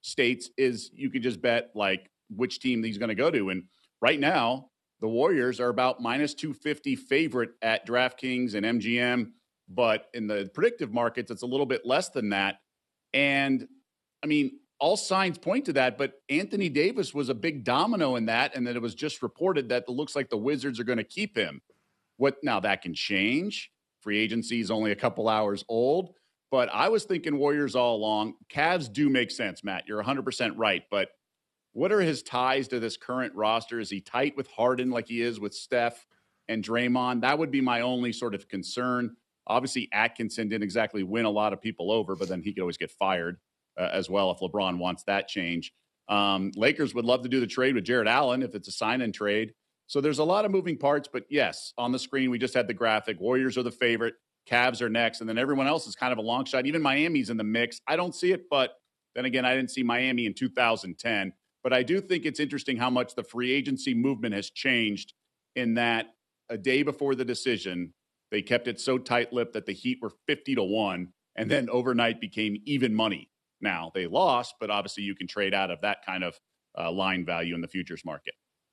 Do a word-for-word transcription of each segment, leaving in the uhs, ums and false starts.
states is you could just bet like which team he's going to go to. And right now, the Warriors are about minus two fifty favorite at DraftKings and M G M, but in the predictive markets, it's a little bit less than that. And I mean, all signs point to that, but Anthony Davis was a big domino in that, and then it was just reported that it looks like the Wizards are going to keep him. What now? That can change. Free agency is only a couple hours old, but I was thinking Warriors all along. Cavs do make sense, Matt. You're one hundred percent right, but what are his ties to this current roster? Is he tight with Harden like he is with Steph and Draymond? That would be my only sort of concern. Obviously, Atkinson didn't exactly win a lot of people over, but then he could always get fired uh, as well if LeBron wants that change. Um, Lakers would love to do the trade with Jared Allen if it's a sign-and trade. So there's a lot of moving parts, but yes, on the screen, we just had the graphic. Warriors are the favorite. Cavs are next, and then everyone else is kind of a long shot. Even Miami's in the mix. I don't see it, but then again, I didn't see Miami in two thousand ten. But I do think it's interesting how much the free agency movement has changed in that a day before the decision, they kept it so tight-lipped that the Heat were fifty to one, and then overnight became even money. Now, they lost, but obviously you can trade out of that kind of uh, line value in the futures market.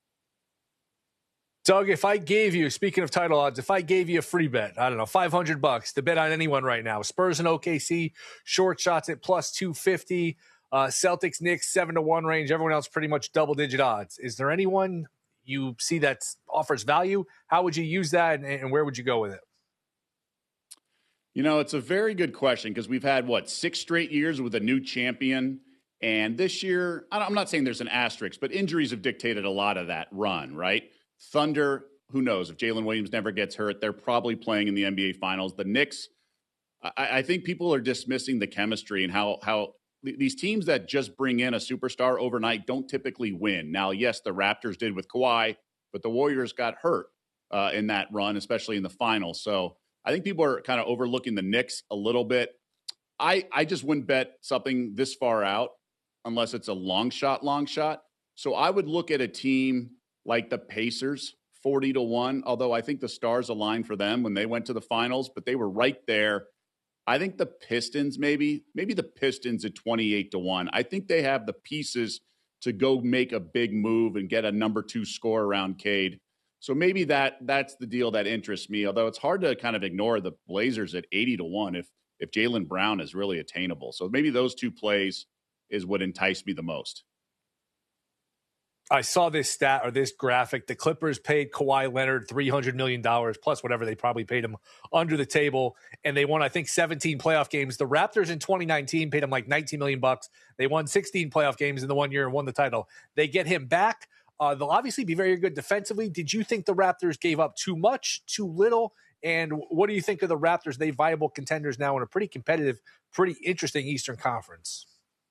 Doug, if I gave you, speaking of title odds, if I gave you a free bet, I don't know, five hundred bucks to bet on anyone right now, Spurs and O K C, short shots at plus two fifty, Uh, Celtics, Knicks, seven to one range. Everyone else pretty much double-digit odds. Is there anyone you see that offers value? How would you use that, and, and where would you go with it? You know, it's a very good question because we've had, what, six straight years with a new champion. And this year, I'm not saying there's an asterisk, but injuries have dictated a lot of that run, right? Thunder, who knows? If Jalen Williams never gets hurt, they're probably playing in the N B A Finals. The Knicks, I, I think people are dismissing the chemistry and how how – these teams that just bring in a superstar overnight don't typically win. Now, yes, the Raptors did with Kawhi, but the Warriors got hurt uh, in that run, especially in the finals. So I think people are kind of overlooking the Knicks a little bit. I, I just wouldn't bet something this far out unless it's a long shot, long shot. So I would look at a team like the Pacers, forty to one, although I think the stars aligned for them when they went to the finals, but they were right there. I think the Pistons, maybe, maybe the Pistons at twenty-eight to one. I think they have the pieces to go make a big move and get a number two score around Cade. So maybe that that's the deal that interests me, although it's hard to kind of ignore the Blazers at eighty to one if if Jaylen Brown is really attainable. So maybe those two plays is what enticed me the most. I saw this stat or this graphic. The Clippers paid Kawhi Leonard three hundred million dollars plus whatever they probably paid him under the table. And they won, I think, seventeen playoff games. The Raptors in twenty nineteen paid him like nineteen million bucks. They won sixteen playoff games in the one year and won the title. They get him back. Uh, they'll obviously be very good defensively. Did you think the Raptors gave up too much, too little? And what do you think of the Raptors? They viable contenders now in a pretty competitive, pretty interesting Eastern Conference.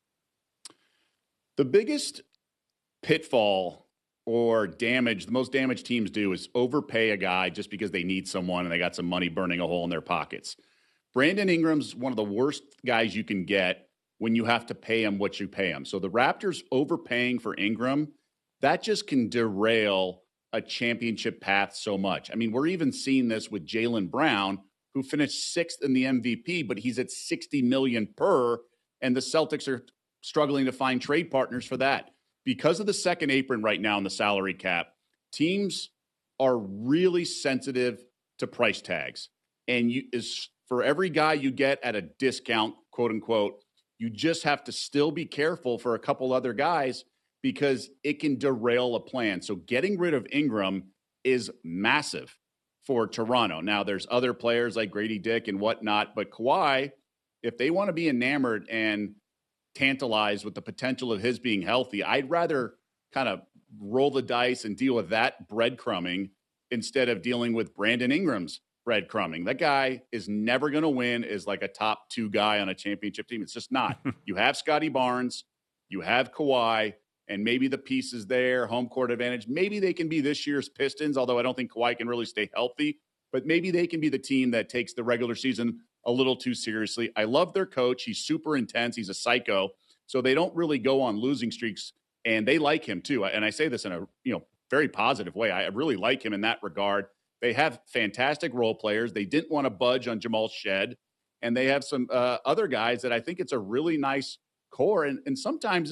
The biggest pitfall or damage, the most damage teams do is overpay a guy just because they need someone and they got some money burning a hole in their pockets. Brandon Ingram's one of the worst guys you can get when you have to pay him what you pay him. So the Raptors overpaying for Ingram, that just can derail a championship path so much. I mean, we're even seeing this with Jaylen Brown, who finished sixth in the M V P, but he's at sixty million per, and the Celtics are struggling to find trade partners for that. Because of the second apron right now in the salary cap, teams are really sensitive to price tags. And you is for every guy you get at a discount, quote unquote, you just have to still be careful for a couple other guys because it can derail a plan. So getting rid of Ingram is massive for Toronto. Now, there's other players like Grady Dick and whatnot, but Kawhi, if they want to be enamored and tantalized with the potential of his being healthy, I'd rather kind of roll the dice and deal with that breadcrumbing instead of dealing with Brandon Ingram's breadcrumbing. That guy is never going to win as like a top two guy on a championship team. It's just not. You have Scotty Barnes, you have Kawhi, and maybe the pieces there, home court advantage. Maybe they can be this year's Pistons, although I don't think Kawhi can really stay healthy. But maybe they can be the team that takes the regular season a little too seriously. I love their coach. He's super intense. He's a psycho. So they don't really go on losing streaks, and they like him too. And I say this in a you know very positive way. I really like him in that regard. They have fantastic role players. They didn't want to budge on Jamal Shed, and they have some uh, other guys that I think it's a really nice core. And, and sometimes